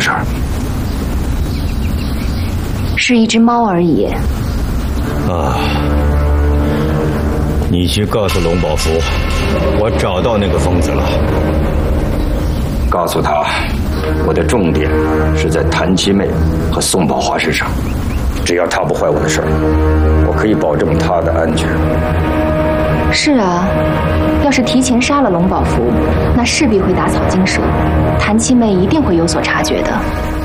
事？ 是一只猫而已。 啊，你去告诉龙宝福，我找到那个疯子了。 告诉他，我的重点是在谭七妹和宋宝华身上。只要他不坏我的事儿，我可以保证他的安全。 是啊，要是提前杀了龙宝福，那势必会打草惊蛇，谭七妹一定会有所察觉的。